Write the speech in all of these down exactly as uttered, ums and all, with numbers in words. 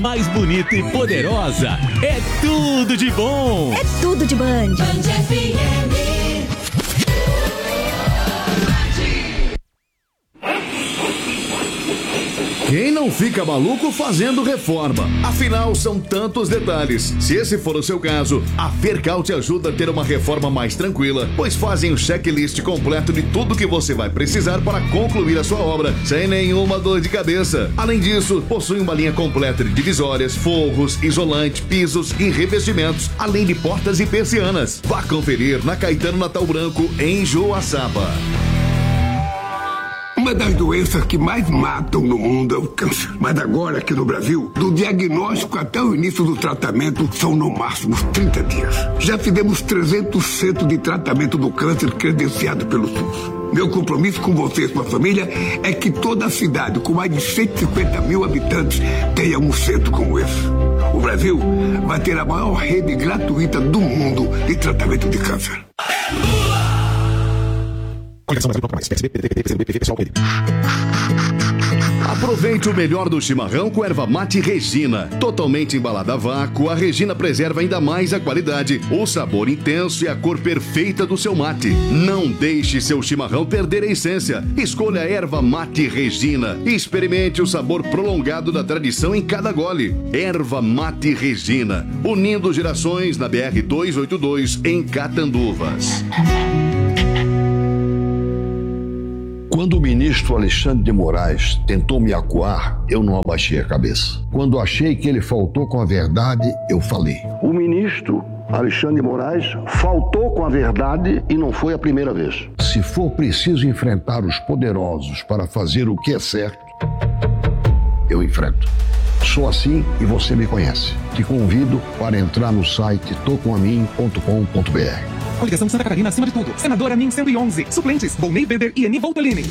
mais bonita e poderosa. É tudo de bom. É tudo de Band. Band F M. Quem não fica maluco fazendo reforma? Afinal, são tantos detalhes. Se esse for o seu caso, a Fercal te ajuda a ter uma reforma mais tranquila, pois fazem um checklist completo de tudo que você vai precisar para concluir a sua obra, sem nenhuma dor de cabeça. Além disso, possui uma linha completa de divisórias, forros, isolante, pisos e revestimentos, além de portas e persianas. Vá conferir na Caetano Natal Branco, em Joaçaba. Uma das doenças que mais matam no mundo é o câncer. Mas agora, aqui no Brasil, do diagnóstico até o início do tratamento, são no máximo trinta dias. Já fizemos trezentos centros de tratamento do câncer credenciado pelo SUS. Meu compromisso com você e sua família é que toda a cidade, com mais de cento e cinquenta mil habitantes, tenha um centro como esse. O Brasil vai ter a maior rede gratuita do mundo de tratamento de câncer. Aproveite o melhor do chimarrão com erva mate Regina. Totalmente embalada a vácuo, a Regina preserva ainda mais a qualidade, o sabor intenso e a cor perfeita do seu mate. Não deixe seu chimarrão perder a essência. Escolha a erva mate Regina e experimente o sabor prolongado da tradição em cada gole. Erva mate Regina, unindo gerações na B R duzentos e oitenta e dois em Catanduvas. Quando o ministro Alexandre de Moraes tentou me acuar, eu não abaixei a cabeça. Quando achei que ele faltou com a verdade, eu falei. O ministro Alexandre de Moraes faltou com a verdade e não foi a primeira vez. Se for preciso enfrentar os poderosos para fazer o que é certo, eu enfrento. Sou assim e você me conhece. Te convido para entrar no site tocomamin ponto com ponto b r. Coligação Santa Catarina acima de tudo. Senadora Min cento e onze. Suplentes: Volney Weber e Eni Voltolini.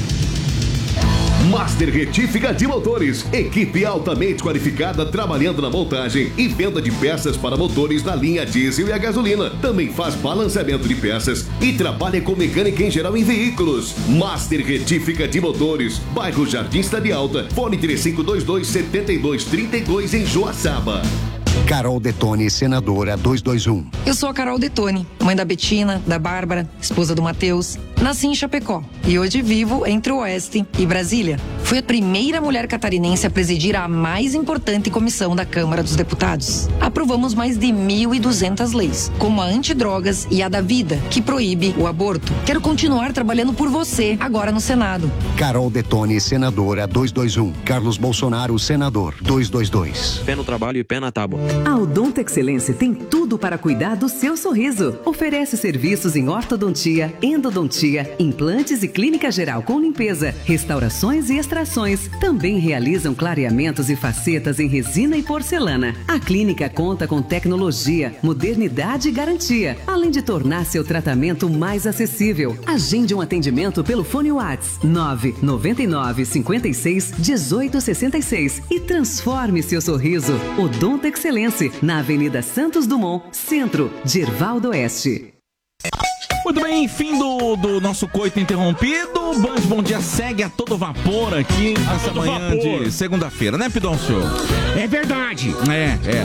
Master Retífica de Motores. Equipe altamente qualificada trabalhando na montagem e venda de peças para motores na linha diesel e a gasolina. Também faz balanceamento de peças e trabalha com mecânica em geral em veículos. Master Retífica de Motores. Bairro Jardim Cidade Alta. Fone três cinco dois dois, sete dois três dois em Joaçaba. Carol Detone, senadora duzentos e vinte e um. Eu sou a Carol Detone, mãe da Betina, da Bárbara, esposa do Matheus. Nasci em Chapecó e hoje vivo entre o Oeste e Brasília. Fui a primeira mulher catarinense a presidir a mais importante comissão da Câmara dos Deputados. Aprovamos mais de mil e duzentas leis, como a antidrogas e a da vida, que proíbe o aborto. Quero continuar trabalhando por você, agora no Senado. Carol Detone, senadora duzentos e vinte e um. Carlos Bolsonaro, senador duzentos e vinte e dois. Pé no trabalho e pé na tábua. A Odonto Excelência tem tudo para cuidar do seu sorriso. Oferece serviços em ortodontia, endodontia, implantes e clínica geral com limpeza, restaurações e extrações. Também realizam clareamentos e facetas em resina e porcelana. A clínica conta com tecnologia, modernidade e garantia, além de tornar seu tratamento mais acessível. Agende um atendimento pelo fone WhatsApp nove nove nove, cinco seis, um oito seis seis e transforme seu sorriso. Odonto Excelência, na Avenida Santos Dumont, Centro, Girval do Oeste. Muito bem, fim do, do nosso coito interrompido. O Band Bom Dia segue a todo vapor aqui nessa manhã vapor. de segunda-feira, né, Pidoncio? É verdade. É, é.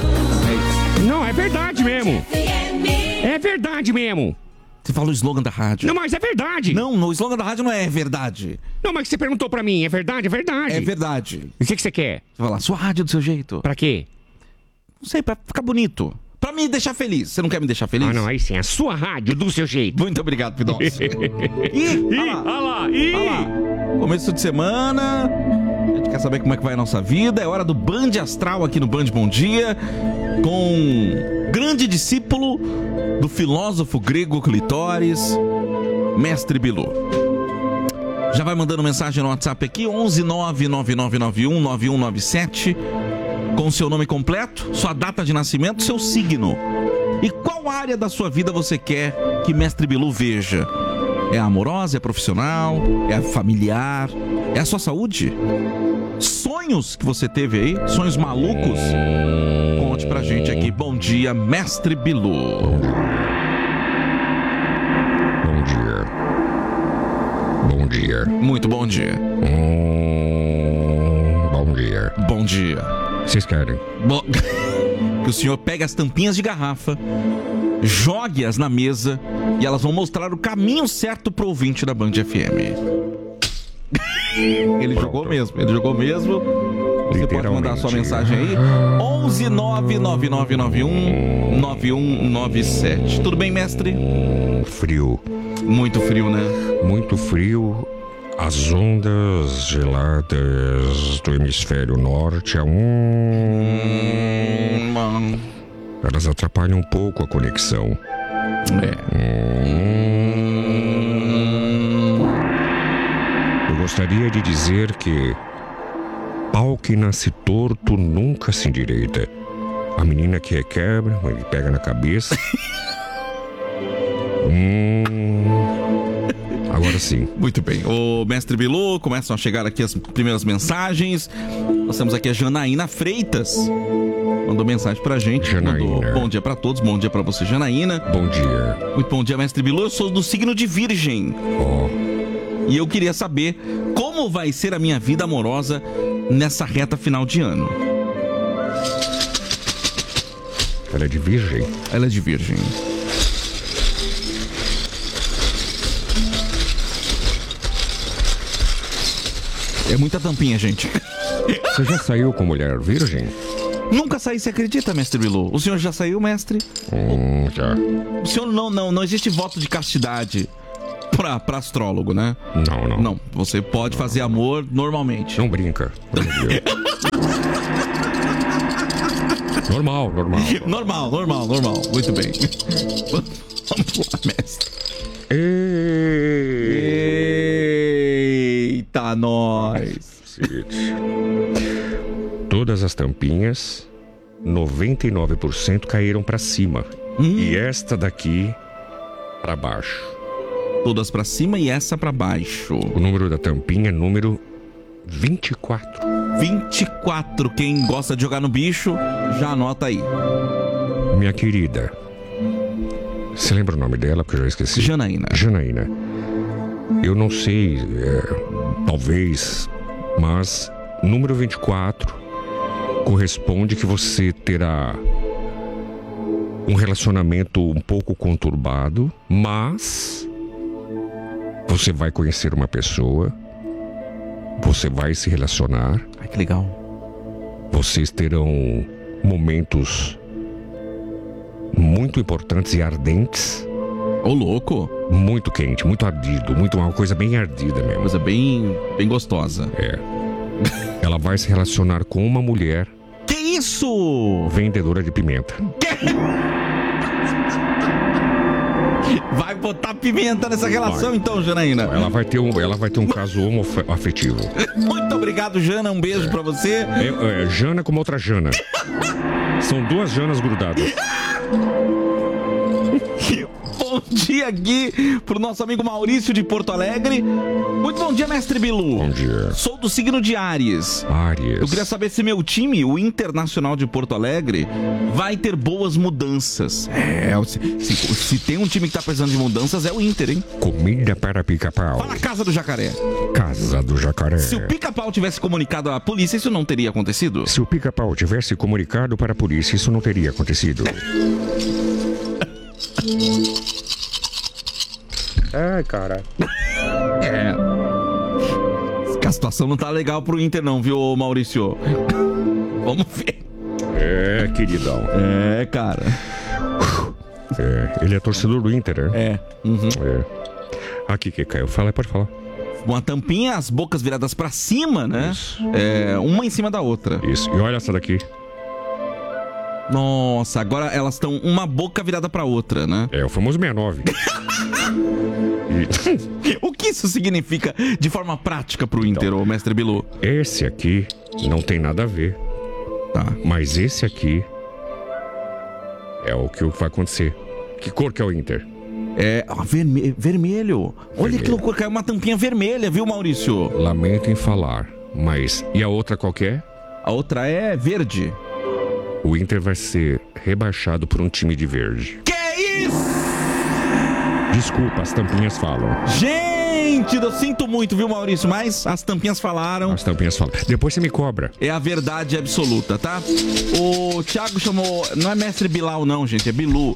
é Não, é verdade mesmo. É verdade mesmo. Você falou o slogan da rádio. Não, mas é verdade. Não, no slogan da rádio não é verdade. Não, mas você perguntou pra mim, é verdade? É verdade. É verdade. E o que, que você quer? Você vai lá, sua rádio do seu jeito. Pra quê? Não sei, pra ficar bonito. Pra me deixar feliz. Você não quer me deixar feliz? Ah, não, aí sim. A sua rádio do seu jeito. Muito obrigado, Pidoncio. Ih, olha lá, lá, ih. lá. Começo de semana. A gente quer saber como é que vai a nossa vida. É hora do Band Astral aqui no Band Bom Dia. Com um grande discípulo do filósofo grego Clitóris, Mestre Bilu. Já vai mandando mensagem no WhatsApp aqui, onze nove nove nove nove um nove um nove sete, com seu nome completo, sua data de nascimento, seu signo. E qual área da sua vida você quer que Mestre Bilu veja? É amorosa, é profissional, é familiar, é a sua saúde? Sonhos que você teve aí, sonhos malucos? Conte pra gente aqui. Bom dia, Mestre Bilu. Bom dia. Bom dia. Muito bom dia. Hum, bom dia. Bom dia. vocês querem? Bom, que o senhor pegue as tampinhas de garrafa, jogue-as na mesa e elas vão mostrar o caminho certo pro ouvinte da Band F M. Ele Pronto. jogou mesmo, ele jogou mesmo. Você pode mandar a sua mensagem aí. onze nove nove nove nove um nove um nove sete. Tudo bem, mestre? Frio. Muito frio, né? Muito frio. As ondas geladas do hemisfério norte, a um... hum, elas atrapalham um pouco a conexão. É. Hum... Eu gostaria de dizer que pau que nasce torto nunca se endireita. A menina que requebra, ele pega na cabeça. hum... Agora sim. Muito bem. O mestre Bilu, começam a chegar aqui as primeiras mensagens. Nós temos aqui a Janaína Freitas. Mandou mensagem pra gente. Janaína. Mandou bom dia pra todos. Bom dia pra você, Janaína. Bom dia. Muito bom dia, mestre Bilu. Eu sou do signo de Virgem. Ó. E eu queria saber como vai ser a minha vida amorosa nessa reta final de ano. Ela é de Virgem? Ela é de Virgem. É muita tampinha, gente. Você já saiu com mulher virgem? Nunca saí, você acredita, mestre Bilu? O senhor já saiu, mestre? Hum, já. O senhor não, não, não existe voto de castidade pra, pra astrólogo, né? Não, não. Não, você pode não. fazer amor normalmente. Não brinca. normal, normal. Normal, normal, normal. Muito bem. Vamos lá, mestre. Eita, nós. Todas as tampinhas, noventa e nove por cento caíram pra cima. Hum. E esta daqui pra baixo. Todas pra cima e essa pra baixo. O número da tampinha é número vinte e quatro. vinte e quatro. Quem gosta de jogar no bicho, já anota aí. Minha querida, você lembra o nome dela? Porque eu já esqueci. Janaína. Janaína. Eu não sei, é, talvez, mas número vinte e quatro corresponde que você terá um relacionamento um pouco conturbado, mas você vai conhecer uma pessoa, você vai se relacionar. Ai, que legal. Vocês terão momentos muito importantes e ardentes. Ô, louco. Muito quente, muito ardido, muito, uma coisa bem ardida mesmo. Coisa bem, bem gostosa. É. Ela vai se relacionar com uma mulher. Que isso? Vendedora de pimenta. Vai botar pimenta nessa relação, vai. Então, Janaína. Ela vai ter um, ela vai ter um caso homoafetivo. Muito obrigado, Jana. Um beijo é. pra você. É, é, Jana como outra Jana. São duas Janas grudadas. Bom dia aqui pro nosso amigo Maurício de Porto Alegre. Muito bom dia, mestre Bilu. Bom dia. Sou do signo de Áries. Áries. Eu queria saber se meu time, o Internacional de Porto Alegre, vai ter boas mudanças. É, se, se, se tem um time que tá precisando de mudanças, é o Inter, hein? Comida para pica-pau. Fala, Casa do Jacaré. Casa do Jacaré. Se o pica-pau tivesse comunicado à polícia, isso não teria acontecido? Se o pica-pau tivesse comunicado para a polícia, isso não teria acontecido. Ai, cara. É. A situação não tá legal pro Inter não, viu, Maurício? Vamos ver. É, queridão. É, cara. É, ele é torcedor do Inter, né? É. Uhum. É. Aqui que caiu. Fala, pode falar. Uma tampinha, as bocas viradas pra cima, né? Isso. É, uma em cima da outra. Isso. E olha essa daqui. Nossa, agora elas estão uma boca virada pra outra, né? É, o famoso sessenta e nove. E... O que isso significa de forma prática pro Inter, então, ô mestre Bilu? Esse aqui não tem nada a ver. Tá. Mas esse aqui é o que vai acontecer. Que cor que é o Inter? É ah, verme... vermelho. Olha vermelho. Que loucura, caiu uma tampinha vermelha, viu, Maurício? Lamento em falar, mas... E a outra qual que é? A outra é verde. O Inter vai ser rebaixado por um time de verde. Que isso? Desculpa, as tampinhas falam. Gente! Gente, eu sinto muito, viu, Maurício? Mas as tampinhas falaram. As tampinhas falam. Depois você me cobra. É a verdade absoluta, tá? O Thiago chamou... Não é Mestre Bilal, não, gente. É Bilu.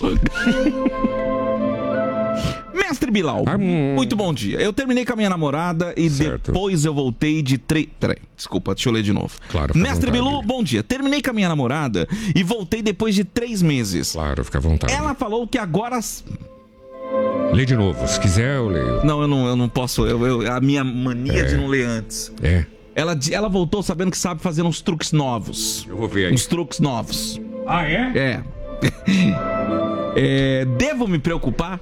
Mestre Bilal, ah, hum. muito bom dia. Eu terminei com a minha namorada e certo. depois eu voltei de três... Peraí, desculpa, deixa eu ler de novo. Claro, Mestre Bilu, bom dia. Terminei com a minha namorada e voltei depois de três meses. Claro, fica à vontade. Ela falou que agora... Lê de novo, se quiser eu leio. Não, eu não, eu não posso, eu, eu, a minha mania é. de não ler antes. É. Ela, ela voltou sabendo que sabe fazer uns truques novos. Eu vou ver aí. Uns truques novos. Ah, é? É. é devo me preocupar?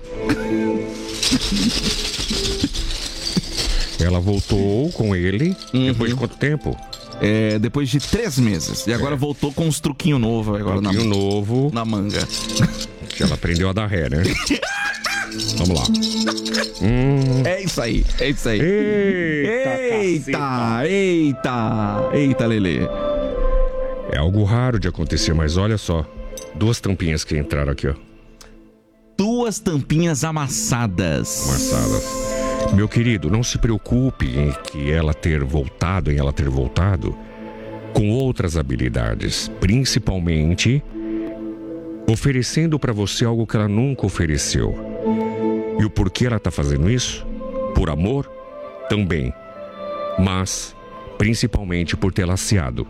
Ela voltou com ele uhum. depois de quanto tempo? É, depois de três meses. E agora é. voltou com uns truquinhos novos. Agora truquinho na, novo. Na manga. Que ela aprendeu a dar ré, né? Vamos lá. Hum. É isso aí, é isso aí. Eita, eita, eita, eita, Lelê. É algo raro de acontecer, mas olha só. Duas tampinhas que entraram aqui, ó. Duas tampinhas amassadas. Amassadas. Meu querido, não se preocupe em que ela ter voltado, em ela ter voltado com outras habilidades, principalmente oferecendo pra você algo que ela nunca ofereceu. E o porquê ela tá fazendo isso? Por amor? Também. Mas, principalmente por ter laceado.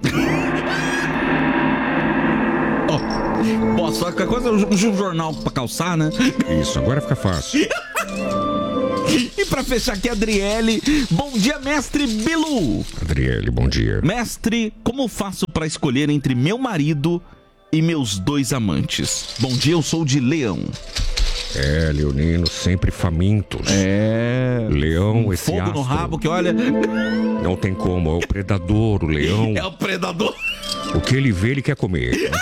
Oh, posso só qualquer coisa, um jornal pra calçar, né? Isso, agora fica fácil. E pra fechar aqui, Adriele. Bom dia, Mestre Bilu. Adriele, bom dia. Mestre, como faço pra escolher entre meu marido e meus dois amantes? Bom dia, eu sou de Leão. É, leoninos sempre famintos. É. Leão, um esse fogo astro, no rabo que olha. Não tem como, é o predador, o leão. É o predador. O que ele vê, ele quer comer.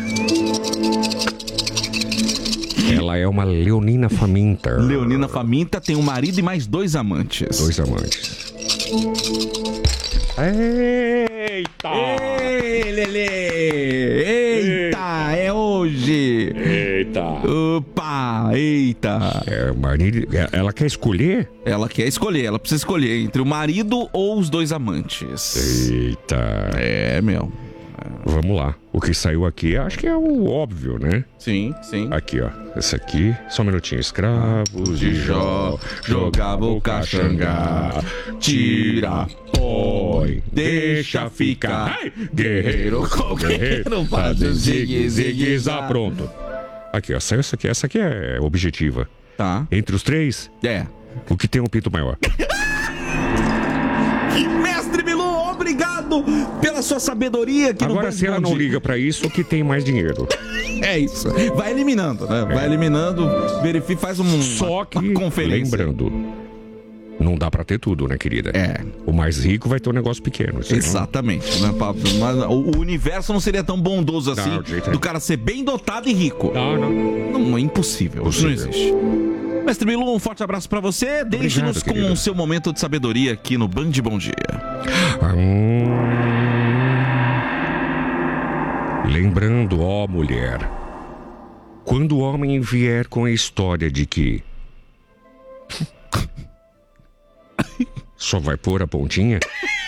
Ela é uma leonina faminta. Leonina faminta tem um marido e mais dois amantes. Dois amantes. Eita! Ei, Lelê! Eita, é hoje! Eita! Opa! Eita! É, marido, ela quer escolher? Ela quer escolher, ela precisa escolher entre o marido ou os dois amantes. Eita! É, meu. Vamos lá. O que saiu aqui, acho que é o óbvio, né? Sim, sim. Aqui, ó. Esse aqui, só um minutinho. Escravos de Jó, jogava o caxangá. Tira, põe, deixa ficar. Ai, guerreiro com guerreiro, faz o zigue-zigue. Pronto. Aqui, ó. Saiu essa aqui. Essa aqui é objetiva. Tá. Entre os três, é. O que tem um pinto maior? Mestre Bilu, obrigado pela sua sabedoria aqui. Agora, no se ela não liga pra isso, o que tem mais dinheiro? É isso. Vai eliminando, né? Vai é. eliminando, verifica, faz um, Só que, uma conferência. Lembrando, não dá pra ter tudo, né, querida? É. O mais rico vai ter um negócio pequeno. Exatamente. Né, Pablo? Mas o universo não seria tão bondoso assim, não, do cara ser bem dotado e rico. Não, não. Não, é impossível. Isso não existe. Mestre Bilu, um forte abraço pra você. Deixe-nos com o seu momento de sabedoria aqui no Band Bom Dia. Hum... Lembrando, ó mulher, quando o homem vier com a história de que só vai pôr a pontinha,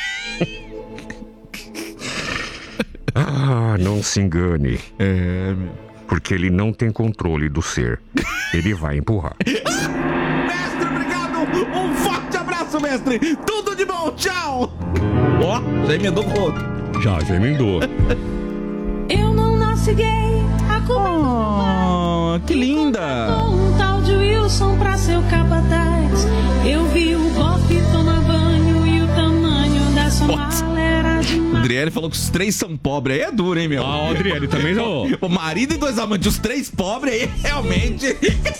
ah, não se engane. É, meu. Porque ele não tem controle do ser. Ele vai empurrar. Mestre, obrigado! Um forte abraço, mestre! Tudo de bom, tchau! Ó, oh, já emendou com o outro. Já, já emendou. Eu não nasci gay, a culpa oh, que linda! Um tal de Wilson pra seu capataz. Eu vi o bofe tomar banho e o tamanho da sua mala era demais. O Adriele falou que os três são pobres. Aí é duro, hein, meu? Ah, o Adriele também não. O marido e dois amantes, os três pobres aí, realmente.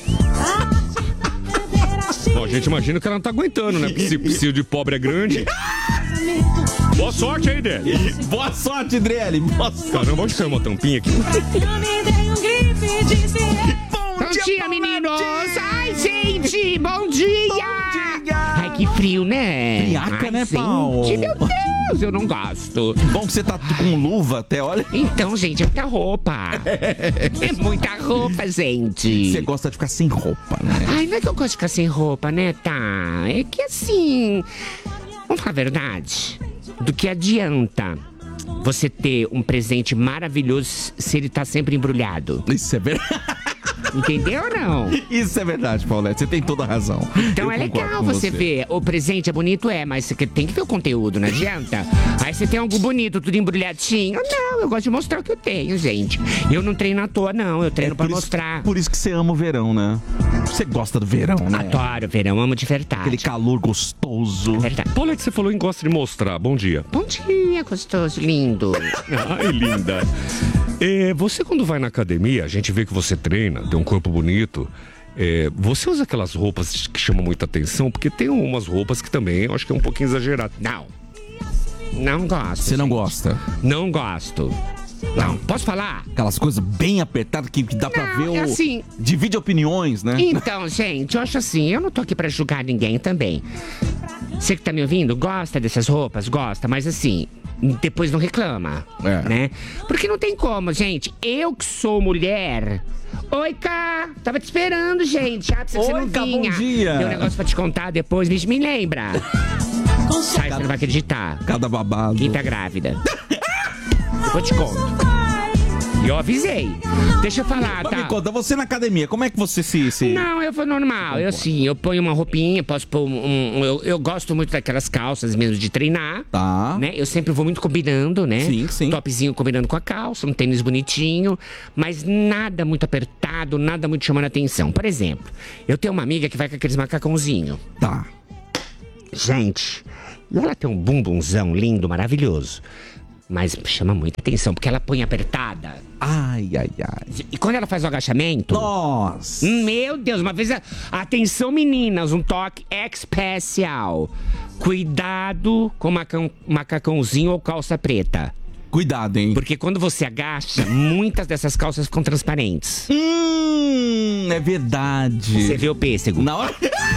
Bom, a gente imagina que ela não tá aguentando, né? Porque se o psil de pobre é grande. Boa sorte aí, Adriele. Boa sorte, Adriele. Boa sorte. Caramba, onde saiu uma tampinha aqui? Bom dia, meninos! Ai, gente, bom dia! Bom dia! Ai, que frio, né? Friaca, Ai, né, gente, Paulo? meu Deus! Deus, eu não gosto. Bom que você tá com luva até, olha. Então, gente, é muita roupa. É muita roupa, gente. Você gosta de ficar sem roupa, né? Ai, não é que eu gosto de ficar sem roupa, né, tá? É que assim... Vamos falar a verdade? Do que adianta você ter um presente maravilhoso se ele tá sempre embrulhado? Isso é verdade. Entendeu ou não? Isso é verdade, Paulette. Você tem toda a razão. Então Eu é concordo legal com você ver. O presente é bonito, é, mas você tem que ver o conteúdo, não adianta. Aí você tem algo bonito, tudo embrulhadinho. Não, eu gosto de mostrar o que eu tenho, gente. Eu não treino à toa, não. Eu treino É pra por isso- mostrar. Por isso que você ama o verão, né? Você gosta do verão, né? Adoro verão, amo de verdade. Aquele calor gostoso. Verdade. Paulette, você falou em gosta de mostrar. Bom dia. Bom dia, gostoso, lindo. Ai, linda. É, você quando vai na academia, a gente vê que você treina, tem um corpo bonito. É, você usa aquelas roupas que chamam muita atenção? Porque tem umas roupas que também eu acho que é um pouquinho exagerado. Não. Não gosto. Você não gente. gosta? Não gosto. Não, posso falar? Aquelas coisas bem apertadas que, que dá pra Não, ver é o... assim. Divide opiniões, né? Então, gente, eu acho assim, eu não tô aqui pra julgar ninguém também. Você que tá me ouvindo, gosta dessas roupas? Gosta, mas assim, depois não reclama, É. né? Porque não tem como, gente. Eu que sou mulher... Oi, Cá! Tava te esperando, gente. Ah, você Oi, não Cá, vinha. bom dia. Tem um negócio pra te contar depois, bicho, me lembra. Sai, você não vai acreditar. Cada babado. Quem tá grávida? Depois te conto. E eu avisei. Deixa eu falar, Mas tá? me conta, você na academia, como é que você se... se... Não, eu vou normal. Eu assim, eu ponho uma roupinha, posso pôr um. um- eu, eu gosto muito daquelas calças mesmo de treinar. Tá. Né? Eu sempre vou muito combinando, né? Sim, sim. Topzinho combinando com a calça, um tênis bonitinho, mas nada muito apertado, nada muito chamando atenção. Por exemplo, eu tenho uma amiga que vai com aqueles macacãozinhos. Tá. Gente, e ela tem um bumbumzão lindo, maravilhoso. Mas chama muita atenção, porque ela põe apertada. Ai, ai, ai. E quando ela faz o agachamento... Nossa. Meu Deus, uma vez... A... Atenção, meninas, um toque especial. Cuidado com macacão, macacãozinho ou calça preta. Cuidado, hein? Porque quando você agacha, muitas dessas calças ficam transparentes. Hum, é verdade. Você vê o pêssego. Na hora...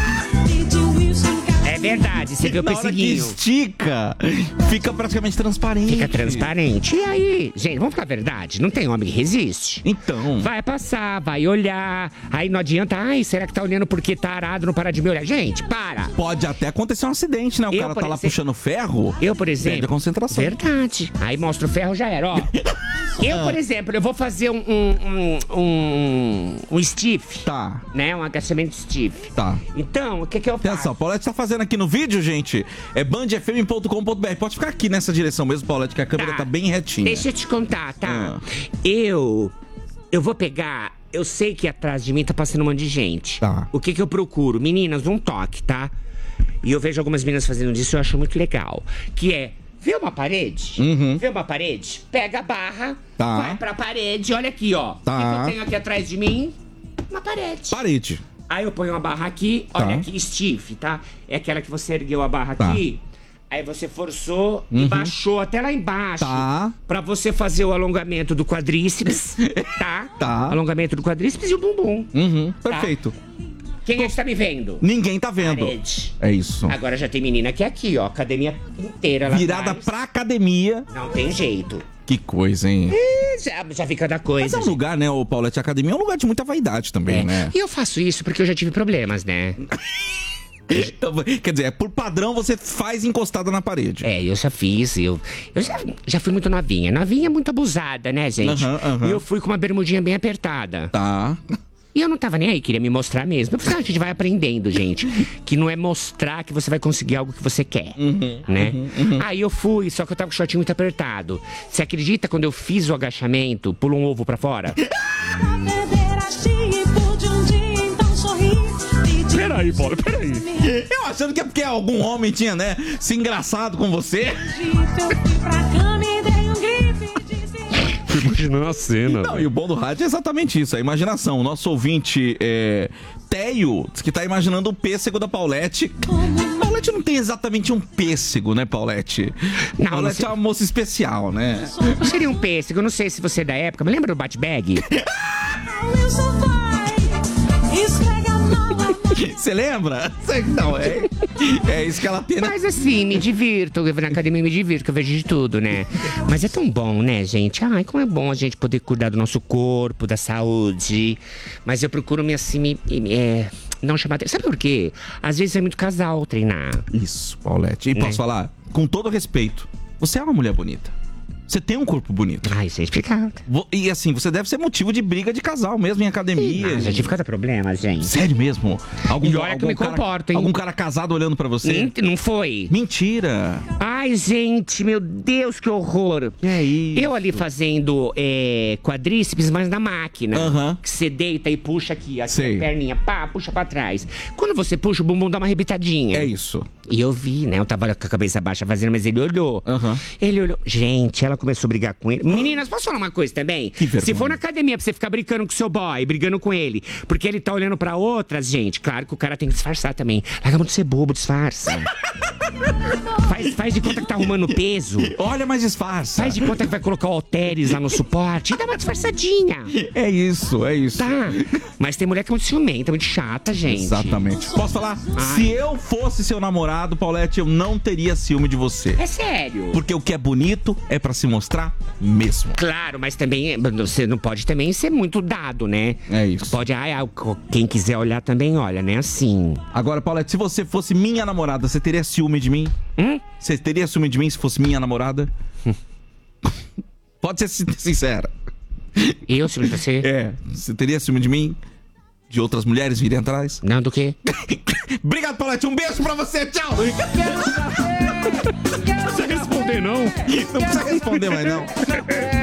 É verdade, você vê o Na hora que pesseguinho. estica, fica praticamente transparente. Fica transparente. E aí, gente, vamos falar a verdade? Não tem homem que resiste. Então. Vai passar, vai olhar. Aí não adianta, ai, será que tá olhando porque tá arado, não para de me olhar? Gente, para. Pode até acontecer um acidente, né? O Eu, cara por tá lá exemplo- puxando ferro. Eu, por exemplo... Perde a concentração. Verdade. Aí mostra o ferro, já era, ó. Eu, por exemplo, eu vou fazer um... Um, um, um, um stiff. Tá. Né? Um agachamento stiff. Tá. Então, o que que eu faço? Atenção, Paulette tá fazendo aqui no vídeo, gente. É band f m ponto com ponto b r. Pode ficar aqui nessa direção mesmo, Paulette, que a câmera tá, bem retinha. Deixa eu te contar, tá? Ah. Eu... Eu vou pegar... Eu sei que atrás de mim tá passando um monte de gente. Tá. O que que eu procuro? Meninas, um toque, tá? E eu vejo algumas meninas fazendo isso e eu acho muito legal. Que é... Vê uma parede? Uhum. Vê uma parede? Pega a barra, Tá. vai pra parede, olha aqui, ó. Tá. O que que eu tenho aqui atrás de mim? Uma parede. Parede. Aí eu ponho uma barra aqui, Tá. olha aqui, stiff, tá? É aquela que você ergueu a barra Tá. aqui, aí você forçou e Uhum. baixou até lá embaixo. Tá. Pra você fazer o alongamento do quadríceps, tá? Tá. Alongamento do quadríceps e o bumbum. Uhum, Tá. perfeito. Quem é que tá me vendo? Ninguém tá vendo. Parede. É isso. Agora já tem menina que é aqui, ó, academia inteira lá Virada atrás. pra academia. Não tem jeito. Que coisa, hein? Ih, Já, já fica da Mas coisa. é um gente. lugar, né, o Paulette, a academia é um lugar de muita vaidade também, É. né? E eu faço isso porque eu já tive problemas, né? Então, quer dizer, por padrão você faz encostada na parede. É, eu já fiz, eu, eu já, já fui muito novinha. Novinha é muito abusada, né, gente? Aham, aham. E eu fui com uma bermudinha bem apertada. Tá. E eu não tava nem aí, queria me mostrar mesmo. Eu falei, ah, a gente vai aprendendo, gente. Que não é mostrar que você vai conseguir algo que você quer, Uhum, né? Aí eu fui, só que eu tava com o shortinho muito apertado. Você acredita quando eu fiz o agachamento, pula um ovo pra fora? Peraí, Paulo, peraí. Eu achando que é porque algum homem tinha, né, se engraçado com você. Fui imaginando a cena. Não, velho. e o bom do rádio é exatamente isso, a imaginação. O nosso ouvinte, é, Teio, diz que tá imaginando o pêssego da Paulette. Paulette não tem exatamente um pêssego, né, Paulette? Não, Paulette não é uma moça especial, né? Não seria um pêssego, eu não sei se você é da época, mas lembra do Bat-Bag? Você lembra? Cê, não, é, é isso que ela tem. Né? Mas assim, me divirto. Eu vou na academia e me divirto, que eu vejo de tudo, né? Mas é tão bom, né, gente? Ai, como é bom a gente poder cuidar do nosso corpo, da saúde. Mas eu procuro me assim, me, me, é, não chamar atenção. Sabe por quê? Às vezes é muito casal treinar. Isso, Paulette. E posso Né? falar, com todo respeito, você é uma mulher bonita. Você tem um corpo bonito. Ai, isso é explicado. Vo- E assim, você deve ser motivo de briga de casal mesmo em academia. Ah, já tive cada problema, gente. Sério mesmo? Algum, E olha que eu me cara, comporto, hein? Algum cara casado olhando pra você? Nem- não foi? Mentira. Ai, gente, meu Deus, que horror. É isso. Eu ali fazendo é, quadríceps, mas na máquina. Aham. Que você deita e puxa aqui, aqui Sei. a perninha, pá, puxa pra trás. Quando você puxa, o bumbum dá uma arrebitadinha. É isso. E eu vi, né? Eu tava com a cabeça baixa fazendo, mas ele olhou. Aham. Ele olhou. Gente, ela começou a brigar com ele. Meninas, posso falar uma coisa também? Que vergonha. Se for na academia pra você ficar brincando com seu boy, brigando com ele, porque ele tá olhando pra outras, gente, claro que o cara tem que disfarçar também. Larga muito de ser bobo, disfarça. faz, faz de conta que tá arrumando peso. Olha, mas disfarça. Faz de conta que vai colocar o halteres lá no suporte e dá uma disfarçadinha. É isso, é isso. Tá. Mas tem mulher que é muito ciumenta, muito chata, gente. Exatamente. Posso falar? Ai. Se eu fosse seu namorado, Paulette, eu não teria ciúme de você. É sério. Porque o que é bonito é pra se mostrar mesmo. Claro, mas também é, você não pode também ser muito dado, né? É isso. Pode, ai, ai, quem quiser olhar também olha, né? Assim. Agora, Paulette, se você fosse minha namorada, você teria ciúme de mim? Hum? Você teria ciúme de mim se fosse minha namorada? Pode ser sin- sincera. Eu, se você? É. Você teria ciúme de mim? De outras mulheres virem atrás? Não, do quê? Obrigado, Paulette. Um beijo pra você. Tchau. Não precisa responder, não. Não precisa responder mais, não.